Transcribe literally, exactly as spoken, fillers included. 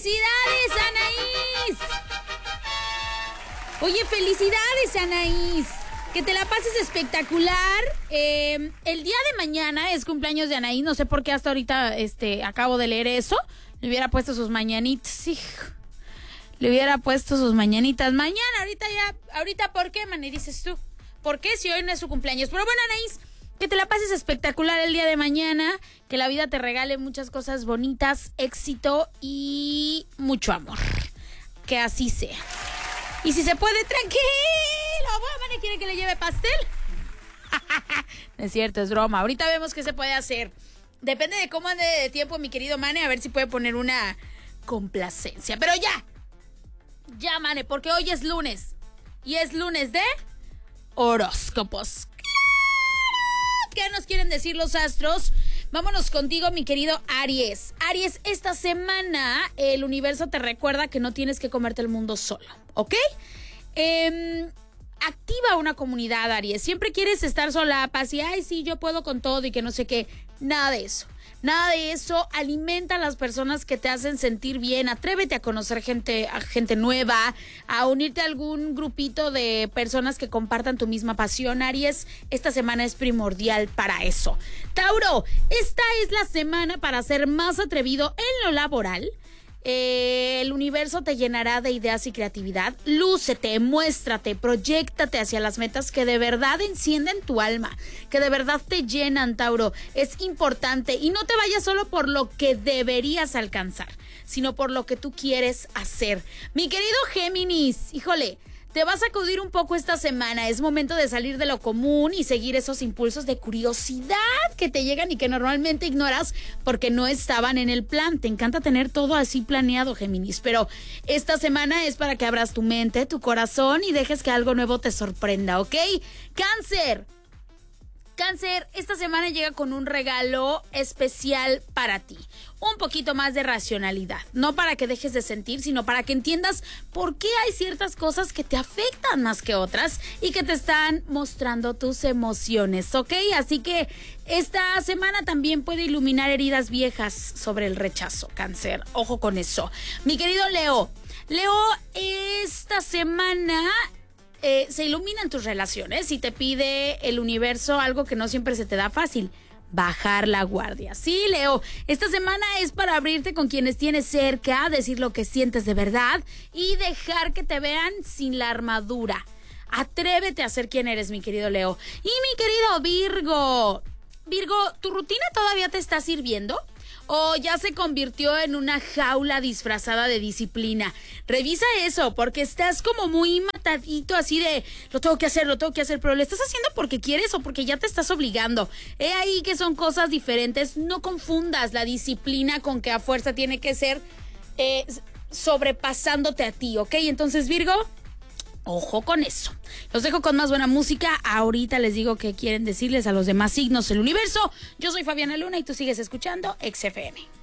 ¡Felicidades, Anaís! Oye, felicidades, Anaís. Que te la pases espectacular. Eh, el día de mañana es cumpleaños de Anaís. No sé por qué hasta ahorita este, acabo de leer eso. Le hubiera puesto sus mañanitas. Hijo. Le hubiera puesto sus mañanitas. Mañana, ahorita ya. Ahorita, ¿por qué, Mane? Dices tú. ¿Por qué si hoy no es su cumpleaños? Pero bueno, Anaís, que te la pases espectacular el día de mañana. Que la vida te regale muchas cosas bonitas, éxito y mucho amor. Que así sea. Y si se puede, tranquilo. ¿Mane quiere que le lleve pastel? No es cierto, es broma. Ahorita vemos qué se puede hacer. Depende de cómo ande de tiempo mi querido Mane, a ver si puede poner una complacencia. Pero ya, ya, Mane, porque hoy es lunes. Y es lunes de horóscopos. ¡Claro! ¿Qué nos quieren decir los astros? Vámonos contigo, mi querido Aries. Aries, esta semana el universo te recuerda que no tienes que comerte el mundo solo, ¿ok? Eh, activa una comunidad, Aries. Siempre quieres estar sola, paz y, ay, sí, yo puedo con todo y que no sé qué. Nada de eso. Nada de eso. Alimenta a las personas que te hacen sentir bien. Atrévete a conocer gente, a gente nueva, a unirte a algún grupito de personas que compartan tu misma pasión, Aries. Esta semana es primordial para eso. Tauro, esta es la semana para ser más atrevido en lo laboral. Eh, el universo te llenará de ideas y creatividad. Lúcete, muéstrate, proyéctate hacia las metas que de verdad encienden tu alma, que de verdad te llenan, Tauro. Es importante y no te vayas solo por lo que deberías alcanzar, sino por lo que tú quieres hacer. Mi querido Géminis, híjole, te vas a acudir un poco esta semana. Es momento de salir de lo común y seguir esos impulsos de curiosidad que te llegan y que normalmente ignoras porque no estaban en el plan. Te encanta tener todo así planeado, Géminis, pero esta semana es para que abras tu mente, tu corazón y dejes que algo nuevo te sorprenda, ¿ok? Cáncer. Cáncer, esta semana llega con un regalo especial para ti. Un poquito más de racionalidad. No para que dejes de sentir, sino para que entiendas por qué hay ciertas cosas que te afectan más que otras y que te están mostrando tus emociones, ¿ok? Así que esta semana también puede iluminar heridas viejas sobre el rechazo, Cáncer. Ojo con eso. Mi querido Leo. Leo, esta semana Eh, se iluminan tus relaciones y te pide el universo algo que no siempre se te da fácil: bajar la guardia. Sí, Leo, esta semana es para abrirte con quienes tienes cerca, decir lo que sientes de verdad y dejar que te vean sin la armadura. Atrévete a ser quien eres, mi querido Leo. Y mi querido Virgo. Virgo, ¿tu rutina todavía te está sirviendo? ¿O ya se convirtió en una jaula disfrazada de disciplina? Revisa eso, porque estás como muy matadito, así de lo tengo que hacer, lo tengo que hacer, pero ¿lo estás haciendo porque quieres o porque ya te estás obligando? He ahí que son cosas diferentes. No confundas la disciplina con que a fuerza tiene que ser eh, sobrepasándote a ti, ¿ok? Entonces, Virgo, ojo con eso. Los dejo con más buena música. Ahorita les digo qué quieren decirles a los demás signos del universo. Yo soy Fabiana Luna y tú sigues escuchando X F M.